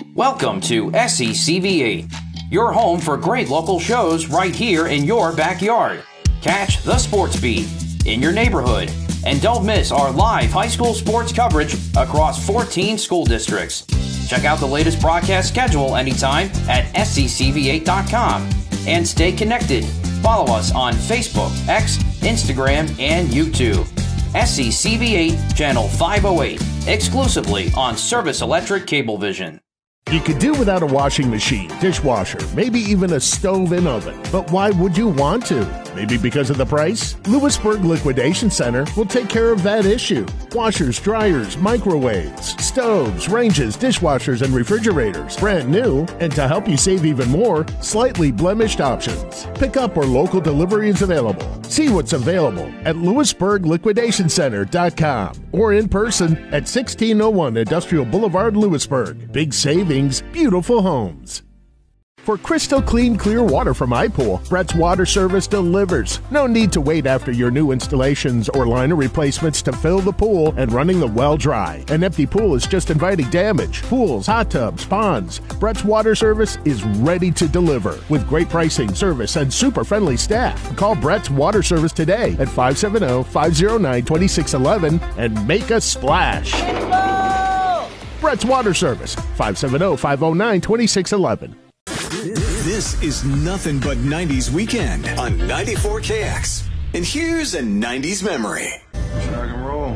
Welcome to SECV8, your home for great local shows right here in your backyard. Catch the Sports Beat in your neighborhood, and don't miss our live high school sports coverage across 14 school districts. Check out the latest broadcast schedule anytime at SECV8.com and stay connected. Follow us on Facebook, X, Instagram, and YouTube. SECV8 Channel 508, exclusively on Service Electric Cablevision. You could do without a washing machine, dishwasher, maybe even a stove and oven. But why would you want to? Maybe because of the price? Lewisburg Liquidation Center will take care of that issue. Washers, dryers, microwaves, stoves, ranges, dishwashers, and refrigerators. Brand new, and to help you save even more, slightly blemished options. Pick up or local delivery is available. See what's available at LewisburgLiquidationCenter.com or in person at 1601 Industrial Boulevard, Lewisburg. Big savings, beautiful homes. For crystal clean, clear water from iPool, Brett's Water Service delivers. No need to wait after your new installations or liner replacements to fill the pool and running the well dry. An empty pool is just inviting damage. Pools, hot tubs, ponds. Brett's Water Service is ready to deliver with great pricing, service, and super friendly staff. Call Brett's Water Service today at 570-509-2611 and make a splash. Brett's Water Service, 570-509-2611. This is nothing but 90s weekend on 94KX. And here's a 90s memory. Rock and roll.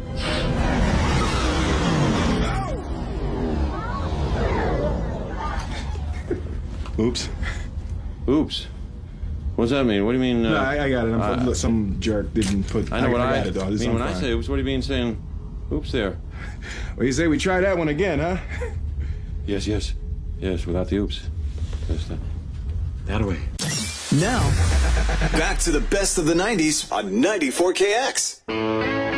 Oops. Oops. What does that mean? What do you mean? No, I got it. Some jerk didn't put. I know what I got it, though. mean. When I say oops, what do you mean saying oops there? Well, you say we try that one again, huh? Yes, without the oops. That away. Now, back to the best of the 90s on 94KX.